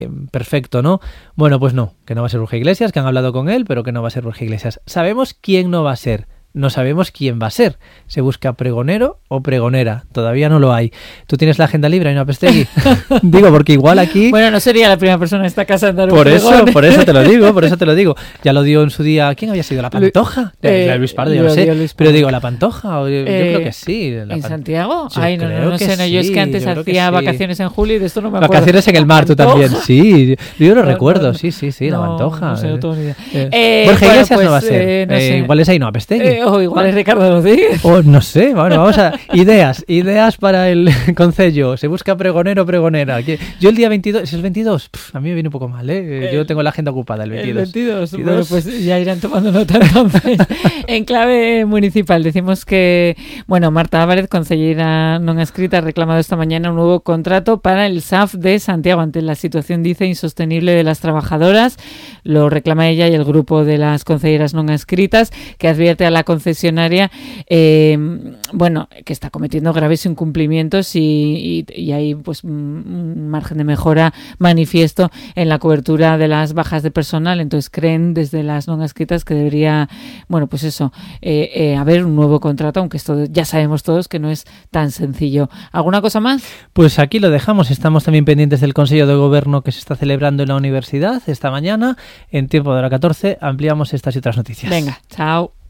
perfecto, ¿no? Bueno, pues no, que no va a ser Borja Iglesias, que han hablado con él, pero que no va a ser Borja Iglesias. Sabemos quién no va a ser. No sabemos quién va a ser. Se busca pregonero o pregonera. Todavía no lo hay. ¿Tú tienes la agenda libre, Ainhoa Pestegui? Digo, porque igual aquí... Bueno, no sería la primera persona en esta casa en dar un Por pregón. eso te lo digo. Ya lo dio en su día... ¿Quién había sido? ¿La Pantoja? Luis Pardo, yo no sé. Pero digo, ¿la Pantoja? Yo creo que sí. ¿En Santiago? Yo Ay, no sé. No, yo es que antes hacía vacaciones en julio y de esto no me acuerdo. Vacaciones en el mar, tú también. Sí, yo lo recuerdo. Sí, la Pantoja. No sé, no tengo ni idea. Borja Iglesias pues, no va a ser. No sé. Igual es Ainhoa Pestegui. O igual es Ricardo Rodríguez. No sé, bueno, vamos a... Ideas para el concello. Se busca pregonero o pregonera. Yo el día 22, ¿es el 22? A mí me viene un poco mal, ¿eh? Yo tengo la agenda ocupada el 22. El 22. Bueno, pues ya irán tomando nota entonces. En clave municipal decimos que, bueno, Marta Álvarez, concellera non escrita, ha reclamado esta mañana un nuevo contrato para el SAF de Santiago ante la situación, dice, insostenible de las trabajadoras. Lo reclama ella y el grupo de las concelleras non escritas, que advierte a la concesionaria que está cometiendo graves incumplimientos y hay pues un margen de mejora manifiesto en la cobertura de las bajas de personal. Entonces creen desde las non escritas que debería, haber un nuevo contrato, aunque esto ya sabemos todos que no es tan sencillo. ¿Alguna cosa más? Pues aquí lo dejamos. Estamos también pendientes del Consejo de Gobierno que se está celebrando en la universidad esta mañana. En Tiempo de la 14 ampliamos estas y otras noticias. Venga, chao.